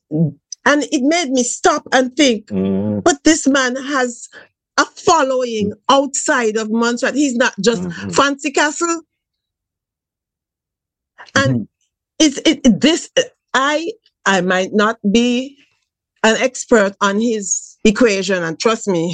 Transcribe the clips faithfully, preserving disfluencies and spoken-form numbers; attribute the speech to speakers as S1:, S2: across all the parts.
S1: and it made me stop and think,
S2: Mm.
S1: but this man has a following outside of Montserrat. He's not just
S2: Mhm.
S1: Fancy Castle. And
S2: Mhm.
S1: it's it this I I might not be an expert on his equation, and trust me,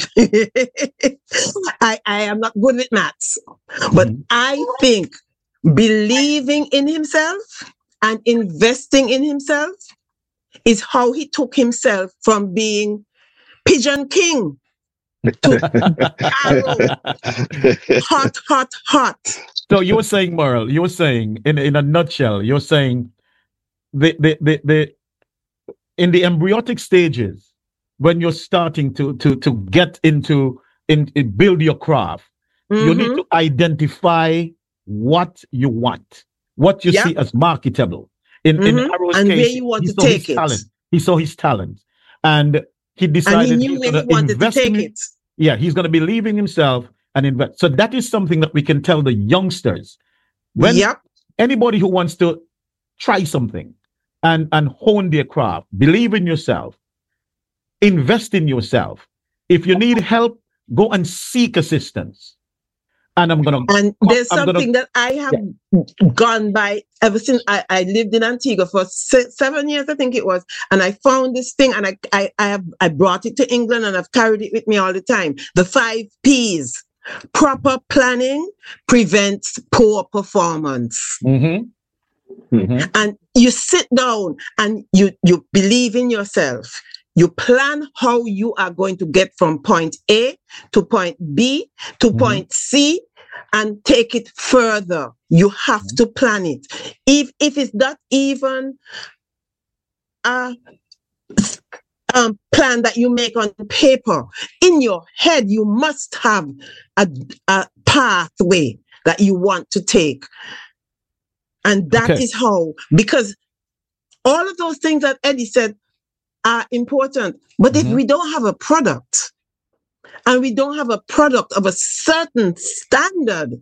S1: I, I am not good with maths. But
S2: Mhm.
S1: I think believing in himself and investing in himself is how he took himself from being Pigeon King to Arrow. Hot, hot, hot.
S3: So you were saying, Merle, you were saying, in in a nutshell, you're saying the the the, the in the embryonic stages, when you're starting to to to get into in, in build your craft, you need
S1: Mhm.
S3: to identify what you want, what you
S1: Yep.
S3: see as marketable. In in
S1: Mhm.
S3: Arrow's
S1: And where
S3: case,
S1: you want
S3: he
S1: to
S3: saw his
S1: take it.
S3: talent. He saw his talent, and he
S1: And he
S3: decided
S1: knew
S3: he's
S1: where
S3: going
S1: he
S3: to
S1: wanted to
S3: invest in
S1: take
S3: it.
S1: it.
S3: Yeah, he's going to believe in himself and invest. So that is something that we can tell the youngsters. When
S1: Yep.
S3: anybody who wants to try something and and hone their craft, believe in yourself, invest in yourself. If you need help, go and seek assistance. And I'm gonna,
S1: And there's
S3: I'm gonna,
S1: something that I have
S3: yeah.
S1: gone by ever since I, I lived in Antigua for se- seven years, I think it was. And I found this thing, and I, I, I, have, I brought it to England, and I've carried it with me all the time. The five P's. Proper planning prevents poor performance.
S3: Mhm. Mhm.
S1: And you sit down and you, you believe in yourself. You plan how you are going to get from point A to point B to
S3: Mhm.
S1: point C and take it further. You have to plan it. If if it's not even a um, plan that you make on paper, in your head, you must have a, a pathway that you want to take. And that
S3: Okay.
S1: is how, because all of those things that Eddie said are important. But if
S3: Mhm.
S1: we don't have a product, and we don't have a product of a certain standard,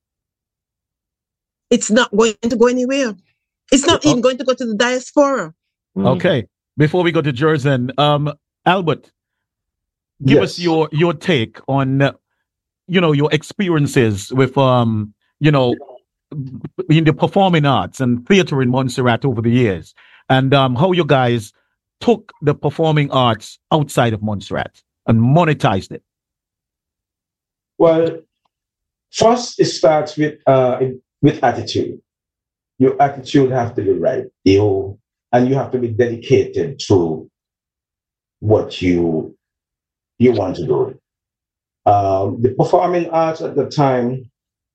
S1: it's not going to go anywhere. It's not
S3: Oh,
S1: even going to go to the diaspora.
S3: okay. Before we go to Jerzen, um, Albert, give us
S2: Yes.
S3: your your take on, uh, you know, your experiences with, um, you know, in the performing arts and theater in Montserrat over the years, and um, how you guys took the performing arts outside of Montserrat and monetized it.
S2: Well, first it starts with uh with attitude. Your attitude have to be right. You and you have to be dedicated to what you you want to do. Um, the performing arts at the time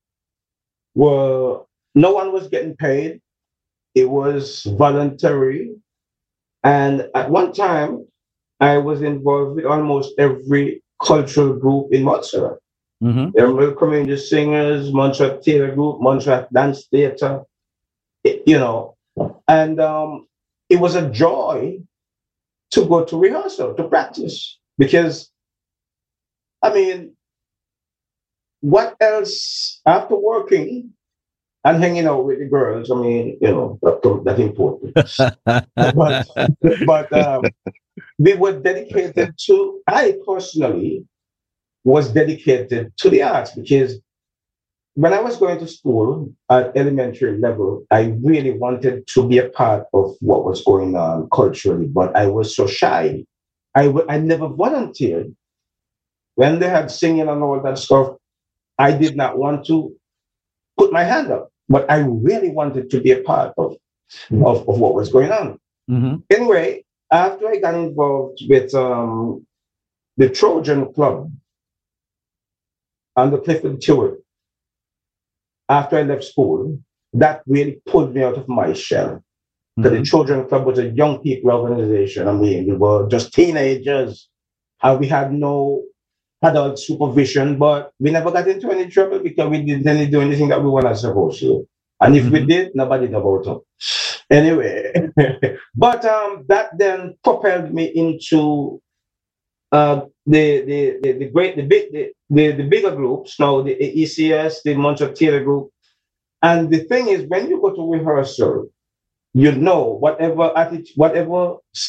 S2: were no one was getting paid. It was voluntary. And at one time, I was involved with almost every cultural group in Montserrat.
S3: Mm-hmm.
S2: Emerald Community Singers, Montserrat Theatre Group, Montserrat Dance Theatre, you know. And um, it was a joy to go to rehearsal, to practice. Because, I mean, what else after working and hanging out with the girls? I mean, you know, that, that's important. but but um, we were dedicated to, I personally was dedicated to the arts because when I was going to school at elementary level, I really wanted to be a part of what was going on culturally, but I was so shy. I, w- I never volunteered. When they had singing and all that stuff, I did not want to put my hand up, but I really wanted to be a part of, of, of what was going on.
S3: Mm-hmm.
S2: Anyway, after I got involved with um, the Trojan Club and the Clifford Tour, after I left school, that really pulled me out of my shell. Because
S3: Mm-hmm.
S2: the Children Club was a young people organization. I mean, we were just teenagers, and we had no adult supervision, but we never got into any trouble because we didn't really do anything that we were not supposed to. And if we
S3: Mhm.
S2: did, nobody knew about it. Anyway, but um, that then propelled me into uh, the, the the the great the big the, the, the bigger groups now, the E C S, the Montserrat Theatre Group. And the thing is, when you go to rehearsal, you know whatever attitude, whatever